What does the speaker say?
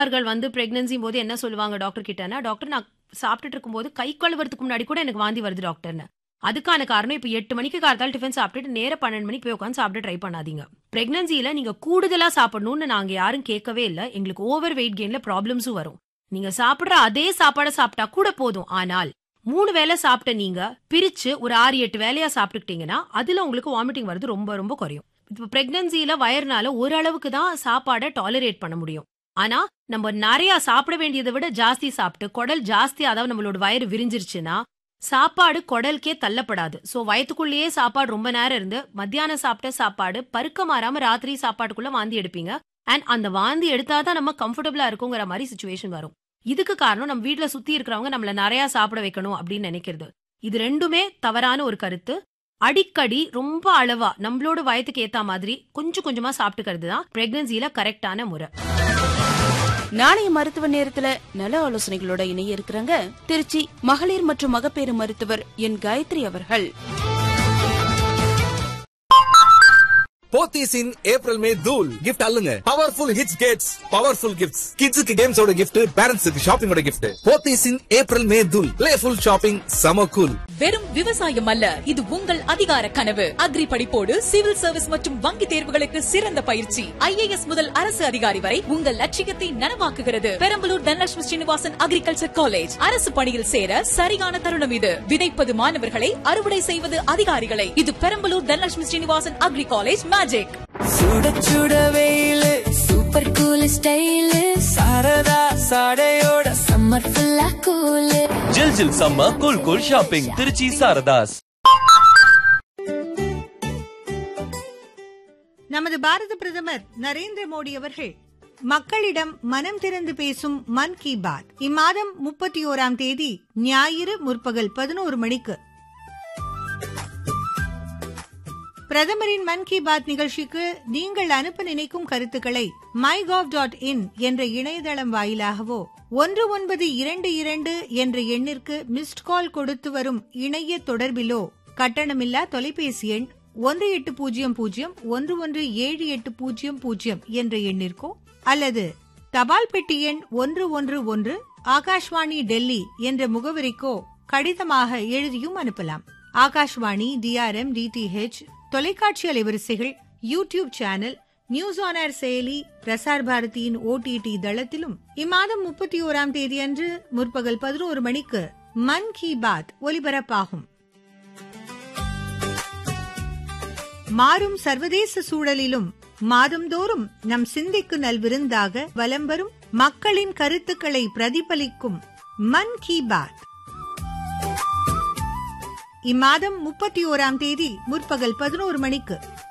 வந்து பிரெக்னன்சி போது என்ன சொல்லுவாங்க டாக்டர் கிட்டனா, டாக்டர் நான் சாப்பிட்டுட்டு இருக்கும்போது கை கழுவுறதுக்கு முன்னாடி கூட எனக்கு வாந்தி வருது டாக்டர்னு. அதுக்கான காரணம் இப்ப 8 மணிக்கு கார்த்தால டிஃபன் சாப்பிட்டுட்டு நேர 12 மணிக்கு போய் உட்காந்து சாப்பிட ட்ரை பண்ணாதீங்க. பிரெக்னன்சில நீங்க கூடுதலா சாப்பிடணும்னு நாங்க யாரும் கேட்கவே இல்ல. எங்களுக்கு ஓவர் வெயிட் கெயின்ல ப்ராப்ளம்ஸும் வரும். நீங்க சாப்பிடுற அதே சாப்பாடை சாப்பிட்டா கூட போதும். ஆனால் 3 வேளை சாப்பிட்ட நீங்க பிரிச்சு ஒரு 6-8 வேளையா சாப்பிட்டுக்கிட்டீங்கன்னா அதுல உங்களுக்கு வாமிட்டிங் வருது ரொம்ப ரொம்ப குறையும். இப்ப பிரெக்னன்சில வயர்னால ஓரளவுக்கு தான் சாப்பாடை டாலரேட் பண்ண முடியும். ஆனா நம்ம நிறைய சாப்பிட வேண்டியதை விட ஜாஸ்தி சாப்பிட்டு குடல் ஜாஸ்தி, அதாவது நம்மளோட வயிறு விரிஞ்சிருச்சுன்னா சாப்பாடு குடலுக்கே தள்ளப்படாது. சோ வயத்துக்குள்ளேயே சாப்பாடு ரொம்ப நேரம் இருந்து மத்தியானம் சாப்பிட்ட சாப்பாடு பருக்க மாறாம ராத்திரி சாப்பாட்டுக்குள்ள வாந்தி எடுப்பீங்க. அண்ட் அந்த வாந்தி எடுத்தாதான் நம்ம கம்ஃபர்டபுளா இருக்குங்கிற மாதிரி சிச்சுவேஷன் வரும். இதுக்கு காரணம் நம்ம வீட்டுல சுத்தி இருக்கிறவங்க நம்மள நிறைய சாப்பிட வைக்கணும் அப்படின்னு நினைக்கிறது. இது ரெண்டுமே தவறான ஒரு கருத்து. அடிக்கடி ரொம்ப அளவா நம்மளோட வயத்துக்கு ஏத்த மாதிரி கொஞ்சம் கொஞ்சமா சாப்பிட்டுக்கிறது தான் பிரெக்னன்சில கரெக்டான முறை. நாளைய மருத்துவ நேரத்துல நல ஆலோசனைகளோட இணைய இருக்கிறாங்க திருச்சி மகளிர் மற்றும் மகப்பேறு மருத்துவர் என் காயத்ரி அவர்கள். போத்தீஸ் இன் ஏப்ரல் மே தூள் gift அல்லுங்க. Powerful hits Gates powerful gifts. கிட்ஸுக்கு கேம்ஸோட கிஃப்ட், பேரண்ட்ஸுக்கு ஷாப்பிங்கோட கிஃப்ட். போத்தீஸ் இன் ஏப்ரல் மே தூள் பிளேஃபுல் ஷாப்பிங் சம கூல். வெறும் விவசாயம் அல்ல, இது உங்கள் அதிகார கனவு. அக்ரி படிப்போடு சிவில் சர்வீஸ் மற்றும் வங்கி தேர்வுகளுக்கு சிறந்த பயிற்சி. IAS முதல் அரசு அதிகாரி வரை உங்கள் லட்சியத்தை நனவாக்குகிறது. Perambalur Dhanalakshmi Srinivasan agriculture college. அரசு பணியில் சேர சரியான தருணம் இது. விதைப்பது மாணவர்களை, அறுவடை செய்வது அதிகாரிகளை. இது Perambalur Dhanalakshmi Srinivasan agri college magic. சுட சுட வெயிலு, super cool style, Saradha சாடையோட summer ஃபுல்லா கூலு. ஜில் ஜில் summer cool cool shopping Trichy Saradhas. நமது பாரத பிரதமர் நரேந்திர மோடி அவர்கள் மக்களிடம் மனம் திறந்து பேசும் மன் கி பாத் இம்மாதம் 31ஆம் தேதி ஞாயிறு முற்பகல் 11 மணிக்கு பிரதமரின் மன் கி பாத் நிகழ்ச்சிக்கு நீங்கள் அனுப்ப நினைக்கும் கருத்துக்களை mygov.in என்ற இணையதளம் வாயிலாகவோ 1922 என்ற எண்ணிற்கு மிஸ்ட் கால் கொடுத்து வரும் இணைய தொடர்பிலோ கட்டணமில்லா தொலைபேசி எண் 1800-117800 என்ற எண்ணிற்கோ அல்லது தபால் பெட்டி எண் 111 ஆகாஷ்வாணி டெல்லி என்ற முகவரிக்கோ கடிதமாக எழுதியும் அனுப்பலாம். ஆகாஷ்வாணி, DRM, DTH தொலைக்காட்சி அலைவரிசைகள், YouTube channel, news on air செயலி, பிரசார் பாரதியின் OTT தளத்திலும் இம்மாதம் 31ஆம் தேதி அன்று முற்பகல் 11 மணிக்கு மன் கி பாத் ஒலிபரப்பாகும். மாறும் சர்வதேச சூழலிலும் மாதந்தோறும் நம் சிந்திக்கு நல்விருந்தாக வலம் வரும் மக்களின் கருத்துக்களை பிரதிபலிக்கும் மன் கி பாத் இம்மாதம் 31ஆம் தேதி முற்பகல் 11 மணிக்கு